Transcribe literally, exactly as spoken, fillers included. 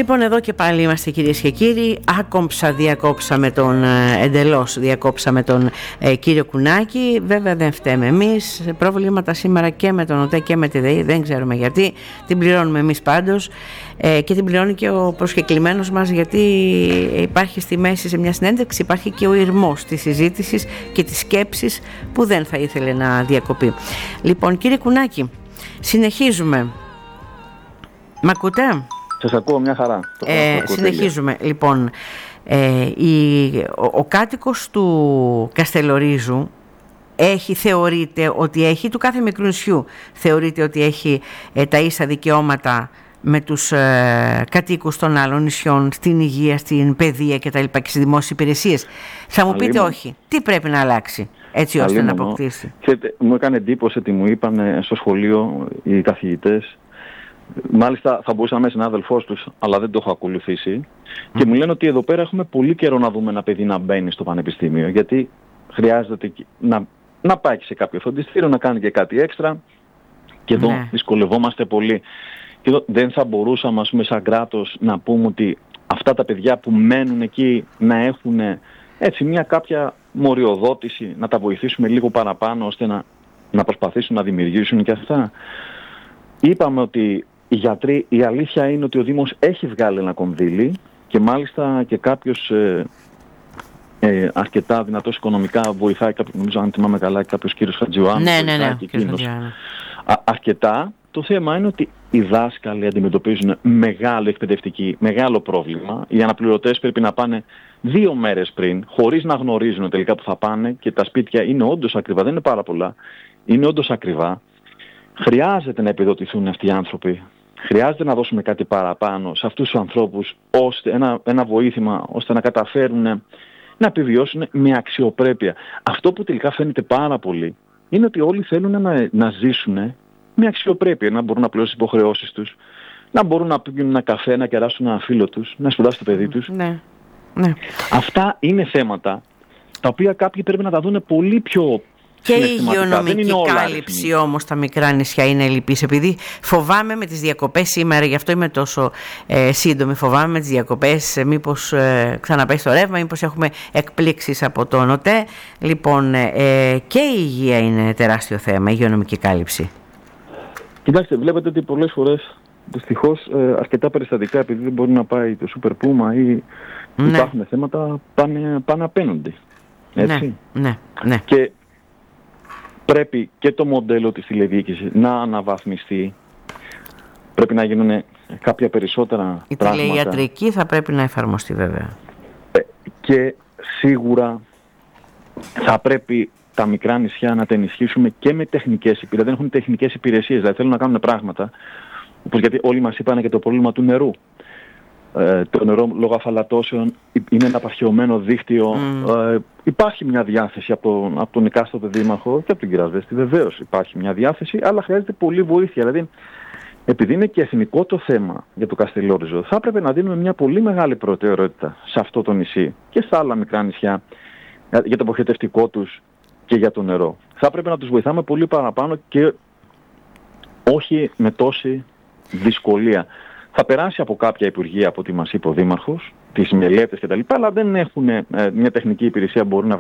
Λοιπόν, εδώ και πάλι είμαστε, κυρίες και κύριοι. Άκομψα διακόψαμε τον, εντελώς διακόψαμε τον ε, κύριο Κουνάκη. Βέβαια δεν φταίμε εμείς. Προβλήματα σήμερα και με τον ΟΤΕ και με τη ΔΕΗ. Δεν ξέρουμε γιατί. Την πληρώνουμε εμείς πάντως ε, και την πληρώνει και ο προσκεκλημένος μας, γιατί υπάρχει στη μέση, σε μια συνέντευξη, υπάρχει και ο ηρμός της συζήτησης και της σκέψης που δεν θα ήθελε να διακοπεί. Λοιπόν, κύριε Κουνάκη, συνεχίζουμε. Μ' ακούτε? Σας ακούω μια χαρά. Ε, συνεχίζουμε. Λοιπόν, ε, η, ο, ο κάτοικος του Καστελορίζου έχει, θεωρείται ότι έχει, του κάθε μικρού νησιού, θεωρείται ότι έχει ε, τα ίσα δικαιώματα με τους ε, κατοίκους των άλλων νησιών, στην υγεία, στην παιδεία κτλ. Και στις δημόσιες υπηρεσίες. Θα μου πείτε όχι. Τι πρέπει να αλλάξει έτσι ώστε Αλλήμωνο. να αποκτήσει? Ξέρετε, μου έκανε εντύπωση ότι μου είπαν στο σχολείο οι καθηγητές. Μάλιστα θα μπορούσα να είμαι συνάδελφός τους, αλλά δεν το έχω ακολουθήσει. Mm. Και μου λένε ότι εδώ πέρα έχουμε πολύ καιρό να δούμε ένα παιδί να μπαίνει στο πανεπιστήμιο. Γιατί χρειάζεται να, να πάει και σε κάποιο φροντιστήριο, να κάνει και κάτι έξτρα. Και εδώ mm. δυσκολευόμαστε πολύ. Και εδώ δεν θα μπορούσαμε, ας πούμε, σαν κράτος να πούμε ότι αυτά τα παιδιά που μένουν εκεί να έχουν έτσι μια κάποια μοριοδότηση, να τα βοηθήσουμε λίγο παραπάνω ώστε να, να προσπαθήσουν να δημιουργήσουν και αυτά. Είπαμε ότι οι γιατροί, η αλήθεια είναι ότι ο Δήμος έχει βγάλει ένα κονδύλι και μάλιστα και κάποιος ε, ε, αρκετά δυνατός οικονομικά βοηθάει, κάποιος, νομίζω αν θυμάμαι καλά, κάποιος κύριος Χατζιωάννου. Ναι, ναι, ναι. Α, αρκετά. Το θέμα είναι ότι οι δάσκαλοι αντιμετωπίζουν μεγάλο εκπαιδευτική, μεγάλο πρόβλημα. Οι αναπληρωτές πρέπει να πάνε δύο μέρες πριν, χωρίς να γνωρίζουν τελικά που θα πάνε, και τα σπίτια είναι όντως ακριβά, δεν είναι πάρα πολλά, είναι όντως ακριβά. Χρειάζεται να επιδοτηθούν αυτοί οι άνθρωποι. Χρειάζεται να δώσουμε κάτι παραπάνω σε αυτούς τους ανθρώπους, ώστε ένα, ένα βοήθημα ώστε να καταφέρουν να επιβιώσουν με αξιοπρέπεια. Αυτό που τελικά φαίνεται πάρα πολύ είναι ότι όλοι θέλουν να, να ζήσουν με αξιοπρέπεια, να μπορούν να πληρώσουν τις υποχρεώσεις τους, να μπορούν να πίνουν ένα καφέ, να κεράσουν ένα φίλο τους, να σπουδάσουν το παιδί τους. Ναι. Ναι. Αυτά είναι θέματα τα οποία κάποιοι πρέπει να τα δουν πολύ πιο... Και η υγειονομική κάλυψη όμως στα μικρά νησιά είναι ελλειπής. Επειδή φοβάμαι με τις διακοπές σήμερα, γι' αυτό είμαι τόσο ε, σύντομη, φοβάμαι με τις διακοπές ε, μήπως ε, ξαναπέσει το ρεύμα, μήπως έχουμε εκπλήξεις από τον ΟΤΕ. Λοιπόν, ε, και η υγεία είναι τεράστιο θέμα, η υγειονομική κάλυψη. Κοιτάξτε, βλέπετε ότι πολλές φορές δυστυχώς ε, αρκετά περιστατικά, επειδή δεν μπορεί να πάει το Super Puma ή ναι. υπάρχουν θέματα, πάνε, πάνε απέναντι. Έτσι. Ναι, ναι, ναι. Και πρέπει και το μοντέλο της τηλεδιοίκησης να αναβαθμιστεί. Πρέπει να γίνουν κάποια περισσότερα η πράγματα. Η τηλeiατρική θα πρέπει να εφαρμοστεί βέβαια. Και σίγουρα θα πρέπει τα μικρά νησιά να τα ενισχύσουμε και με τεχνικές υπηρεσίες. Δεν έχουν τεχνικές υπηρεσίες, δηλαδή θέλουν να κάνουν πράγματα. Όπως γιατί όλοι μας είπαν και το πρόβλημα του νερού. Ε, το νερό λόγω αφαλατώσεων είναι ένα απαρχαιωμένο δίκτυο. Mm. Ε, υπάρχει μια διάθεση από τον, από τον εκάστοτε δήμαρχο και από τον κύριο Ασβέστη, βεβαίως υπάρχει μια διάθεση, αλλά χρειάζεται πολλή βοήθεια. Δηλαδή, επειδή είναι και εθνικό το θέμα για το Καστελόριζο, θα έπρεπε να δίνουμε μια πολύ μεγάλη προτεραιότητα σε αυτό το νησί και στα άλλα μικρά νησιά για το αποχετευτικό τους και για το νερό. Θα έπρεπε να τους βοηθάμε πολύ παραπάνω και όχι με τόση δυσκολία. Θα περάσει από κάποια υπουργεία, από ό,τι μας είπε ο Δήμαρχος, τις μελέτες κτλ. Αλλά δεν έχουν ε, μια τεχνική υπηρεσία που μπορεί να